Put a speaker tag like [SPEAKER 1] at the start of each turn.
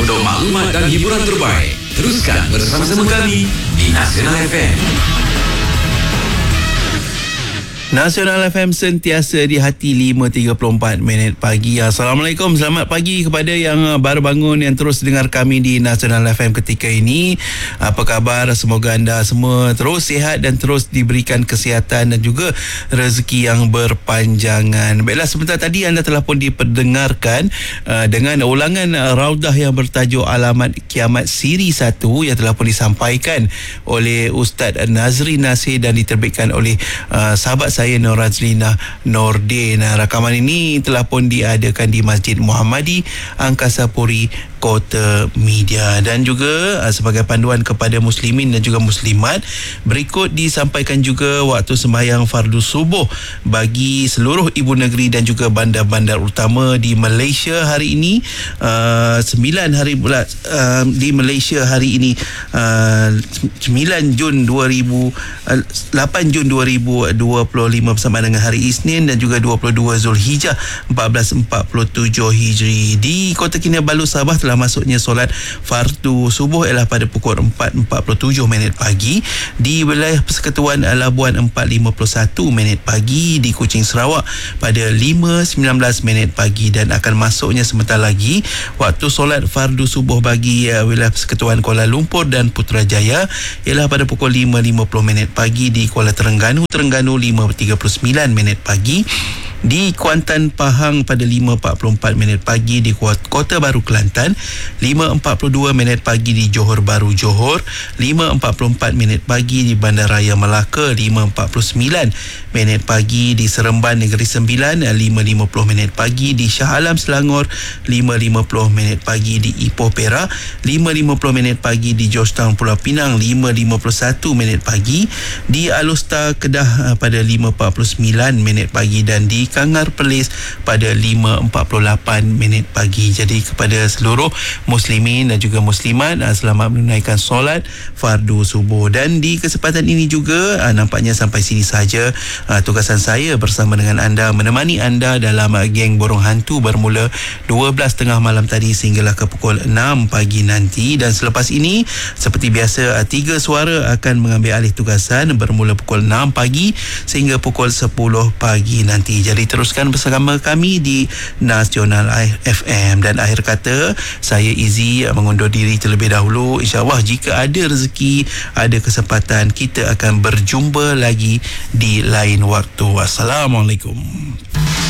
[SPEAKER 1] untuk maklumat dan hiburan terbaik. Teruskan bersama-sama kami di Nasional FM.
[SPEAKER 2] Nasional FM sentiasa di hati 5.34 minit pagi. Assalamualaikum, selamat pagi kepada yang baru bangun, yang terus dengar kami di Nasional FM ketika ini. Apa khabar? Semoga anda semua terus sihat dan terus diberikan kesihatan dan juga rezeki yang berpanjangan. Baiklah, sebentar tadi anda telah pun diperdengarkan dengan ulangan Raudah yang bertajuk Alamat Kiamat Siri 1 yang telah pun disampaikan oleh Ustaz Nazri Nasir dan diterbitkan oleh sahabat saya Nur Razlina Nordin. Rakaman ini telah pun diadakan di Masjid Muhammadi Angkasa Puri, Kota Media. Dan juga sebagai panduan kepada muslimin dan juga muslimat, berikut disampaikan juga waktu sembahyang fardu subuh bagi seluruh ibu negeri dan juga bandar-bandar utama di Malaysia hari ini. 9 hari pula di Malaysia hari ini, 8 Jun 2025 bersama dengan hari Isnin dan juga 22 Zulhijjah 1447 Hijri. Di Kota Kinabalu, Sabah, telah masuknya solat fardu subuh ialah pada pukul 4.47 minit pagi. Di wilayah Persekutuan Labuan 4.51 minit pagi. Di Kuching, Sarawak pada 5.19 minit pagi. Dan akan masuknya sebentar lagi waktu solat fardu subuh bagi wilayah Persekutuan Kuala Lumpur dan Putrajaya ialah pada pukul 5.50 minit pagi. Di Kuala Terengganu 5.39 minit pagi. Di Kuantan, Pahang pada 5.44 minit pagi. Di Kota Baru, Kelantan 5.42 minit pagi. Di Johor Bahru, Johor 5.44 minit pagi. Di Bandaraya Melaka 5.49 minit pagi. Di Seremban Negeri Sembilan 5.50 minit pagi. Di Shah Alam, Selangor 5.50 minit pagi. Di Ipoh, Perak 5.50 minit pagi. Di Georgetown, Pulau Pinang 5.51 minit pagi. Di Alustar, Kedah pada 5.49 minit pagi. Dan di Kangar Perlis pada 5.48 minit pagi. Jadi kepada seluruh muslimin dan juga muslimat, selamat menunaikan solat fardu subuh. Dan di kesempatan ini juga nampaknya sampai sini saja tugasan saya bersama dengan anda, menemani anda dalam geng Borong Hantu bermula 12.30 malam tadi sehinggalah ke pukul 6 pagi nanti. Dan selepas ini seperti biasa 3 suara akan mengambil alih tugasan bermula pukul 6 pagi sehingga pukul 10 pagi nanti. Jadi teruskan bersama kami di Nasional FM. Dan akhir kata, saya Izzy mengundur diri terlebih dahulu. InsyaAllah jika ada rezeki, ada kesempatan, kita akan berjumpa lagi di lain waktu. Wassalamualaikum.